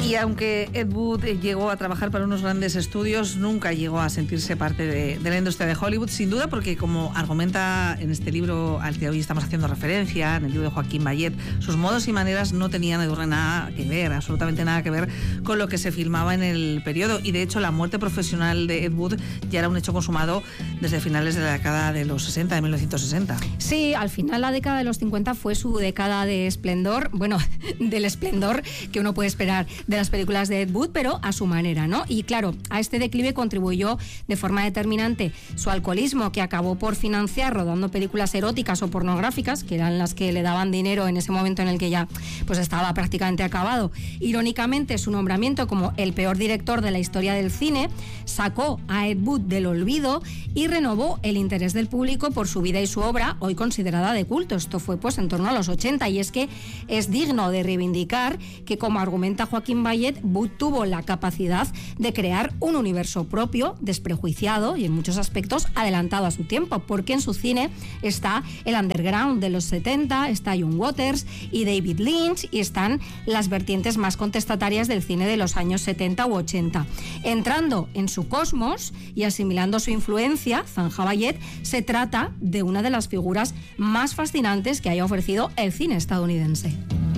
Y aunque Ed Wood llegó a trabajar para unos grandes estudios, nunca llegó a sentirse parte de la industria de Hollywood, sin duda, porque como argumenta en este libro al que hoy estamos haciendo referencia, en el libro de Joaquín Bayet, sus modos y maneras no tenían nada que ver, absolutamente nada que ver con lo que se filmaba en el periodo. Y de hecho la muerte profesional de Ed Wood ya era un hecho consumado desde finales de la década de los 60, de 1960. Sí, al final la década de los 50 fue su década de esplendor, bueno, del esplendor que uno puede esperar de las películas de Ed Wood, pero a su manera, ¿no? Y claro, a este declive contribuyó de forma determinante su alcoholismo, que acabó por financiar rodando películas eróticas o pornográficas, que eran las que le daban dinero en ese momento en el que ya pues estaba prácticamente acabado. Irónicamente, su nombramiento como el peor director de la historia del cine sacó a Ed Wood del olvido y renovó el interés del público por su vida y su obra, hoy considerada de culto. Esto fue pues en torno a los 80, y es que es digno de reivindicar que, como argumenta Joaquín Bayet, Wood tuvo la capacidad de crear un universo propio, desprejuiciado y en muchos aspectos adelantado a su tiempo, porque en su cine está el underground de los 70, está John Waters y David Lynch, y están las vertientes más contestatarias del cine de los años 70 u 80. Entrando en su cosmos y asimilando su influencia, zanja Bayet, se trata de una de las figuras más fascinantes que haya ofrecido el cine estadounidense.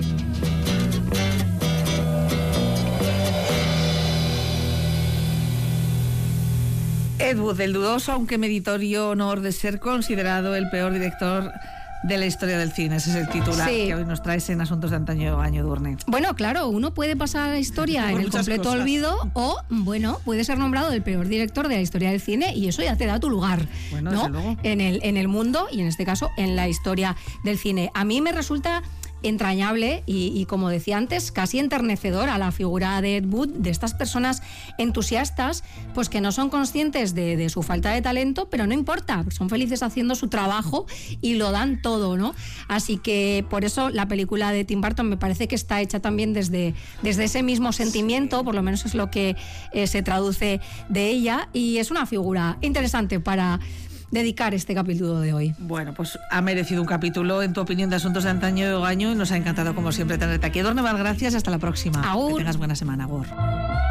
Ed Wood, el dudoso aunque meritorio honor de ser considerado el peor director de la historia del cine. Ese es el titular que hoy nos traes en Asuntos de Antaño, Edurne. Bueno, claro, uno puede pasar a la historia en el completo olvido, o, bueno, puede ser nombrado el peor director de la historia del cine, y eso ya te da tu lugar, bueno, ¿no? En el mundo, y en este caso en la historia del cine. A mí me resulta entrañable y como decía antes, casi enternecedor a la figura de Ed Wood, de estas personas entusiastas, pues que no son conscientes de su falta de talento, pero no importa, son felices haciendo su trabajo y lo dan todo, ¿no? Así que por eso la película de Tim Burton me parece que está hecha también desde ese mismo sentimiento, por lo menos es lo que se traduce de ella, y es una figura interesante para dedicar este capítulo de hoy. Bueno, pues ha merecido un capítulo, en tu opinión, de Asuntos de Antaño y Ogaño, y nos ha encantado como siempre tenerte aquí. Edurne Val, gracias, hasta la próxima. Agur. Que tengas buena semana. Agur.